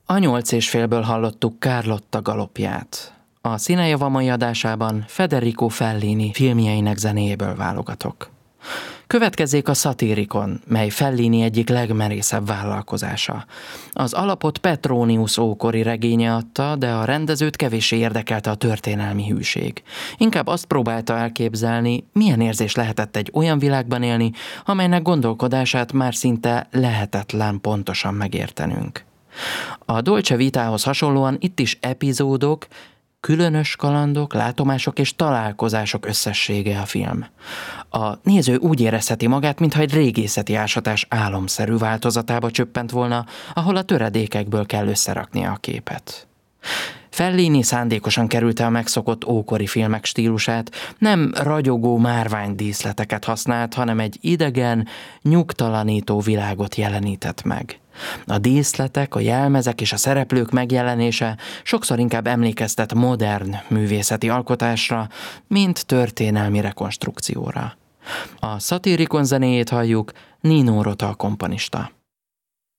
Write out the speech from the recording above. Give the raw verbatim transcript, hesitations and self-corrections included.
A nyolc és félből hallottuk Carlotta galopját. A Színejava mai adásában Federico Fellini filmjeinek zenéjéből válogatok. Következzék a Satyricon, mely Fellini egyik legmerészebb vállalkozása. Az alapot Petronius ókori regénye adta, de a rendezőt kevéssé érdekelte a történelmi hűség. Inkább azt próbálta elképzelni, milyen érzés lehetett egy olyan világban élni, amelynek gondolkodását már szinte lehetetlen pontosan megértenünk. A Dolce Vitához hasonlóan itt is epizódok, különös kalandok, látomások és találkozások összessége a film. A néző úgy érezheti magát, mintha egy régészeti ásatás álomszerű változatába csöppent volna, ahol a töredékekből kell összeraknia a képet. Fellini szándékosan kerülte a megszokott ókori filmek stílusát, nem ragyogó márványdíszleteket használt, hanem egy idegen, nyugtalanító világot jelenített meg. A díszletek, a jelmezek és a szereplők megjelenése sokszor inkább emlékeztet modern művészeti alkotásra, mint történelmi rekonstrukcióra. A Satyricon zenéjét halljuk, Nino Rota komponista.